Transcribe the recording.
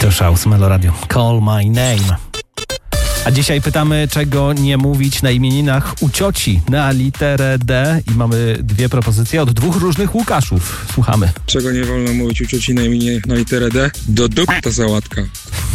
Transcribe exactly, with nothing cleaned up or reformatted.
To Szaus, Melo Radio. Call my name. A dzisiaj pytamy, czego nie mówić na imieninach u cioci na literę D i mamy dwie propozycje od dwóch różnych Łukaszów. Słuchamy. Czego nie wolno mówić u cioci na imię na literę D? Do dupy ta sałatka.